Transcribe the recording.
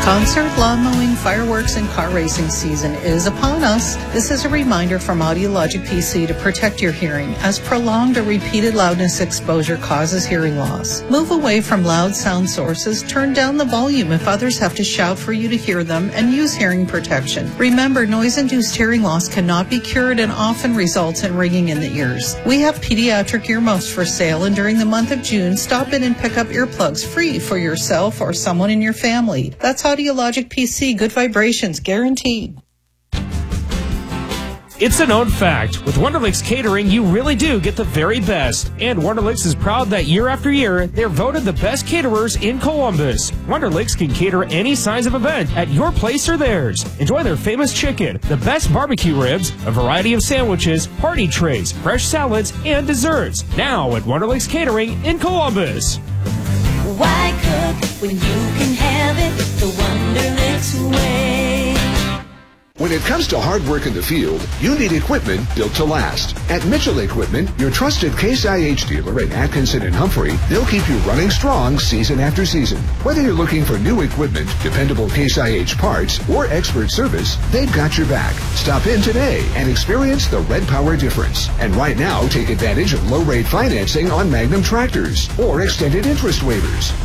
Concert, lawn mowing, fireworks, and car racing season is upon us. This is a reminder from Audiologic PC to protect your hearing, as prolonged or repeated loudness exposure causes hearing loss. Move away from loud sound sources, turn down the volume if others have to shout for you to hear them, and use hearing protection. Remember, noise-induced hearing loss cannot be cured and often results in ringing in the ears. We have pediatric earmuffs for sale, and during the month of June, stop in and pick up earplugs free for yourself or someone in your family. That's Audiologic PC, good vibrations guaranteed. It's a known fact. With Wonderlicks Catering, you really do get the very best. And Wonderlicks is proud that year after year, they're voted the best caterers in Columbus. Wonderlicks can cater any size of event at your place or theirs. Enjoy their famous chicken, the best barbecue ribs, a variety of sandwiches, party trays, fresh salads, and desserts. Now at Wonderlicks Catering in Columbus. Why cook when you can have it the Wonderlicks way? When it comes to hard work in the field, you need equipment built to last. At Mitchell Equipment, your trusted Case IH dealer in Atkinson and Humphrey, they'll keep you running strong season after season. Whether you're looking for new equipment, dependable Case IH parts, or expert service, they've got your back. Stop in today and experience the Red Power difference. And right now, take advantage of low-rate financing on Magnum tractors or extended interest waivers.